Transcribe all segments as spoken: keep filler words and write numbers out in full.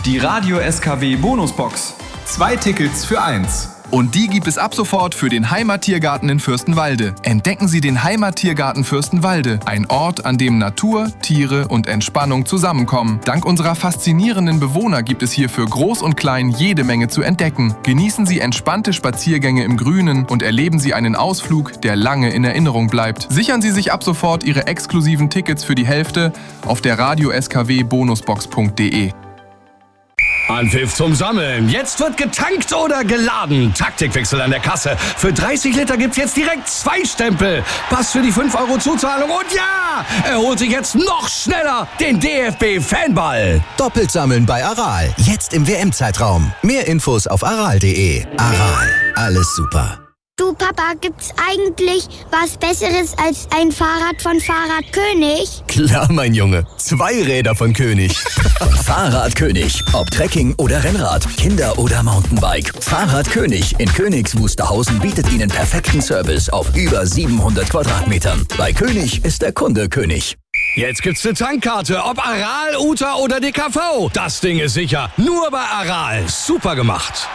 Die Radio S K W Bonusbox. Zwei Tickets für eins. Und die gibt es ab sofort für den Heimattiergarten in Fürstenwalde. Entdecken Sie den Heimattiergarten Fürstenwalde. Ein Ort, an dem Natur, Tiere und Entspannung zusammenkommen. Dank unserer faszinierenden Bewohner gibt es hier für Groß und Klein jede Menge zu entdecken. Genießen Sie entspannte Spaziergänge im Grünen und erleben Sie einen Ausflug, der lange in Erinnerung bleibt. Sichern Sie sich ab sofort Ihre exklusiven Tickets für die Hälfte auf der radio S K W bonusbox punkt de. Anpfiff zum Sammeln. Jetzt wird getankt oder geladen. Taktikwechsel an der Kasse. Für dreißig Liter gibt's jetzt direkt zwei Stempel. Pass für die fünf Euro Zuzahlung. Und ja, er holt sich jetzt noch schneller den D F B-Fanball. Doppelt sammeln bei Aral. Jetzt im W M-Zeitraum. Mehr Infos auf aral punkt de. Aral. Alles super. Du Papa, gibt's eigentlich was Besseres als ein Fahrrad von Fahrradkönig? Klar, mein Junge. Zwei Räder von König. Fahrradkönig. Ob Trekking oder Rennrad, Kinder- oder Mountainbike. Fahrradkönig in Königs Wusterhausen bietet Ihnen perfekten Service auf über siebenhundert Quadratmetern. Bei König ist der Kunde König. Jetzt gibt's eine Tankkarte, ob Aral, U T A oder D K V. Das Ding ist sicher. Nur bei Aral. Super gemacht.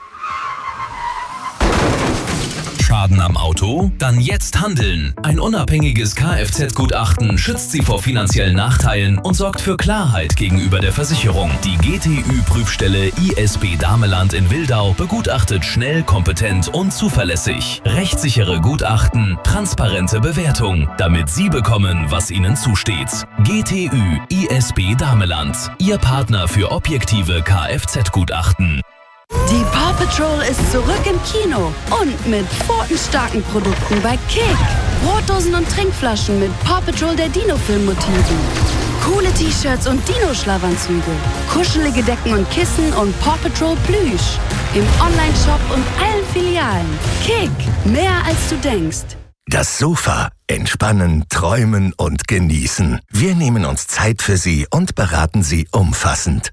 Schaden am Auto? Dann jetzt handeln. Ein unabhängiges Kfz-Gutachten schützt Sie vor finanziellen Nachteilen und sorgt für Klarheit gegenüber der Versicherung. Die G T Ü-Prüfstelle I S B Dameland in Wildau begutachtet schnell, kompetent und zuverlässig. Rechtssichere Gutachten, transparente Bewertung, damit Sie bekommen, was Ihnen zusteht. G T Ü I S B Dameland, Ihr Partner für objektive Kfz-Gutachten. Die Paw Patrol ist zurück im Kino und mit pfotenstarken Produkten bei Kick. Brotdosen und Trinkflaschen mit Paw Patrol der Dino-Film-Motiven. Coole T-Shirts und Dino-Schlafanzüge. Kuschelige Decken und Kissen und Paw Patrol Plüsch. Im Online-Shop und allen Filialen. Kick, mehr als du denkst. Das Sofa. Entspannen, träumen und genießen. Wir nehmen uns Zeit für Sie und beraten Sie umfassend.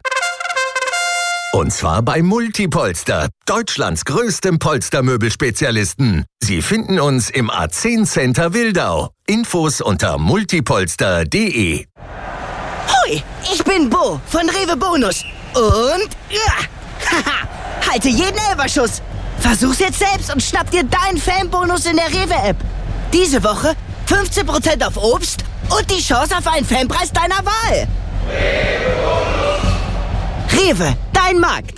Und zwar bei Multipolster, Deutschlands größtem Polstermöbelspezialisten. Sie finden uns im A zehn Center Wildau. Infos unter multipolster punkt de. Hoi, ich bin Bo von Rewe Bonus. Und ja, haha, halte jeden Elferschuss. Versuch's jetzt selbst und schnapp dir deinen Fanbonus in der Rewe-App. Diese Woche fünfzehn Prozent auf Obst und die Chance auf einen Fanpreis deiner Wahl. Rewe Bonus. Rewe, dein Markt.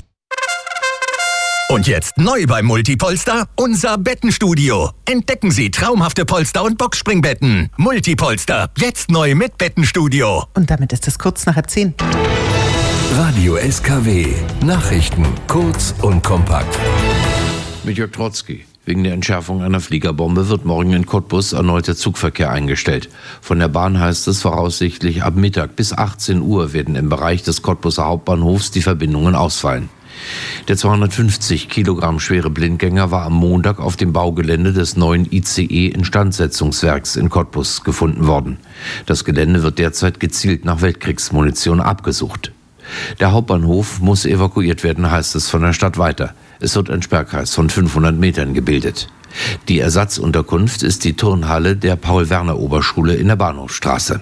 Und jetzt neu bei Multipolster, unser Bettenstudio. Entdecken Sie traumhafte Polster- und Boxspringbetten. Multipolster, jetzt neu mit Bettenstudio. Und damit ist es kurz nach halb zehn. Radio S K W. Nachrichten kurz und kompakt. Mit Jörg Trotzki. Wegen der Entschärfung einer Fliegerbombe wird morgen in Cottbus erneut der Zugverkehr eingestellt. Von der Bahn heißt es, voraussichtlich ab Mittag bis achtzehn Uhr werden im Bereich des Cottbuser Hauptbahnhofs die Verbindungen ausfallen. Der zweihundertfünfzig Kilogramm schwere Blindgänger war am Montag auf dem Baugelände des neuen I C E-Instandsetzungswerks in Cottbus gefunden worden. Das Gelände wird derzeit gezielt nach Weltkriegsmunition abgesucht. Der Hauptbahnhof muss evakuiert werden, heißt es von der Stadt weiter. Es wird ein Sperrkreis von fünfhundert Metern gebildet. Die Ersatzunterkunft ist die Turnhalle der Paul-Werner-Oberschule in der Bahnhofstraße.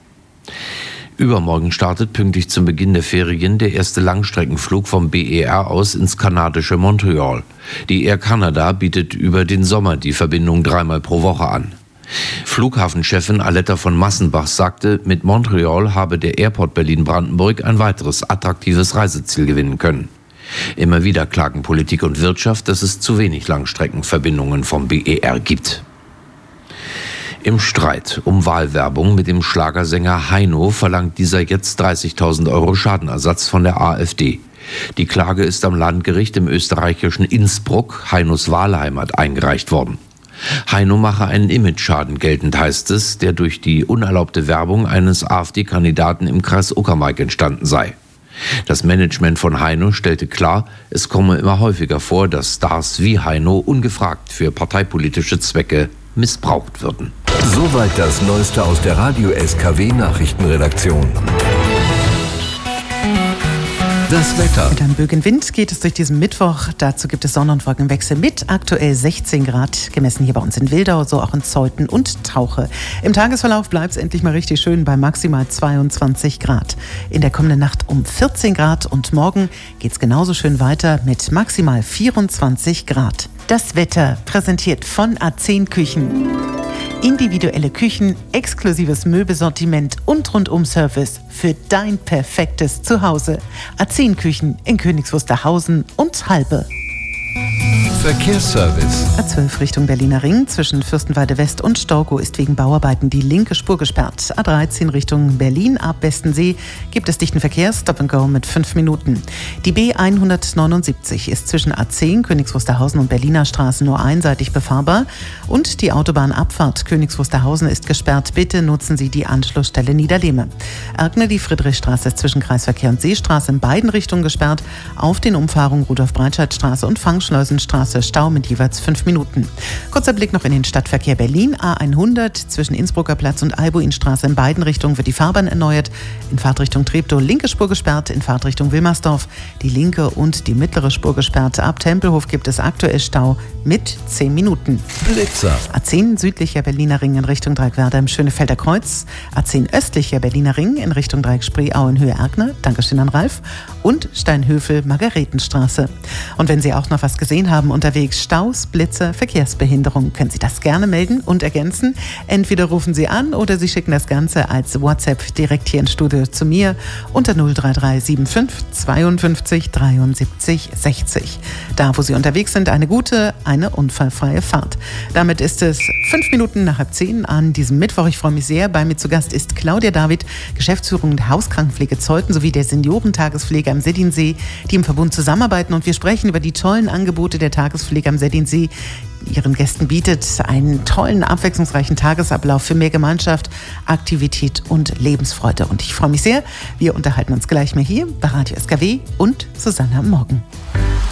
Übermorgen startet pünktlich zum Beginn der Ferien der erste Langstreckenflug vom B E R aus ins kanadische Montreal. Die Air Canada bietet über den Sommer die Verbindung dreimal pro Woche an. Flughafenchefin Aletta von Massenbach sagte, mit Montreal habe der Airport Berlin-Brandenburg ein weiteres attraktives Reiseziel gewinnen können. Immer wieder klagen Politik und Wirtschaft, dass es zu wenig Langstreckenverbindungen vom B E R gibt. Im Streit um Wahlwerbung mit dem Schlagersänger Heino verlangt dieser jetzt dreißigtausend Euro Schadenersatz von der AfD. Die Klage ist am Landgericht im österreichischen Innsbruck, Heinos Wahlheimat, eingereicht worden. Heino mache einen Imageschaden geltend, heißt es, der durch die unerlaubte Werbung eines AfD-Kandidaten im Kreis Uckermark entstanden sei. Das Management von Heino stellte klar, es komme immer häufiger vor, dass Stars wie Heino ungefragt für parteipolitische Zwecke missbraucht würden. Soweit das Neueste aus der Radio S K W Nachrichtenredaktion. Das Wetter. Mit einem böigen Wind geht es durch diesen Mittwoch. Dazu gibt es Sonne- und Wolkenwechsel mit aktuell sechzehn Grad, gemessen hier bei uns in Wildau, so auch in Zeuthen und Tauche. Im Tagesverlauf bleibt es endlich mal richtig schön bei maximal zweiundzwanzig Grad. In der kommenden Nacht um vierzehn Grad und morgen geht es genauso schön weiter mit maximal vierundzwanzig Grad. Das Wetter präsentiert von A zehn Küchen. Individuelle Küchen, exklusives Möbelsortiment und Rundum-Service für dein perfektes Zuhause. A zehn Küchen in Königs Wusterhausen und Halbe. Verkehrsservice. A zwölf Richtung Berliner Ring zwischen Fürstenwalde West und Storkow ist wegen Bauarbeiten die linke Spur gesperrt. A dreizehn Richtung Berlin ab Bestensee gibt es dichten Verkehr, Stop and Go mit fünf Minuten. Die B hundertneunundsiebzig ist zwischen A zehn, Königs Wusterhausen und Berliner Straße nur einseitig befahrbar und die Autobahnabfahrt Königs Wusterhausen ist gesperrt. Bitte nutzen Sie die Anschlussstelle Niederlehme. Erkner, die Friedrichstraße ist zwischen Kreisverkehr und Seestraße in beiden Richtungen gesperrt. Auf den Umfahrungen Rudolf-Breitscheid-Straße und Fangschleusenstraße Stau mit jeweils fünf Minuten. Kurzer Blick noch in den Stadtverkehr Berlin. A hundert zwischen Innsbrucker Platz und Albuinstraße in beiden Richtungen wird die Fahrbahn erneuert. In Fahrtrichtung Treptow linke Spur gesperrt, in Fahrtrichtung Wilmersdorf die linke und die mittlere Spur gesperrt. Ab Tempelhof gibt es aktuell Stau mit zehn Minuten. Blitzer. A zehn südlicher Berliner Ring in Richtung Dreieckwerder im Schönefelder Kreuz. A zehn östlicher Berliner Ring in Richtung Dreieck Spreeau in Höhe Erkner. Dankeschön an Ralf. Und Steinhöfel Margaretenstraße. Und wenn Sie auch noch was gesehen haben unterwegs, Staus, Blitzer, Verkehrsbehinderung, können Sie das gerne melden und ergänzen. Entweder rufen Sie an oder Sie schicken das Ganze als WhatsApp direkt hier ins Studio zu mir unter null drei drei sieben fünf zweiundfünfzig dreiundsiebzig sechzig. Da, wo Sie unterwegs sind, eine gute, eine unfallfreie Fahrt. Damit ist es fünf Minuten nach halb zehn an diesem Mittwoch. Ich freue mich sehr. Bei mir zu Gast ist Claudia David, Geschäftsführung der Hauskrankenpflege Zeuthen sowie der Seniorentagespflege am Seddinsee, die im Verbund zusammenarbeiten. Und wir sprechen über die tollen Angebote der Tagespflege am Seddinsee. Ihren Gästen bietet einen tollen, abwechslungsreichen Tagesablauf für mehr Gemeinschaft, Aktivität und Lebensfreude. Und ich freue mich sehr. Wir unterhalten uns gleich mehr hier bei Radio S K W und Susanne am Morgen.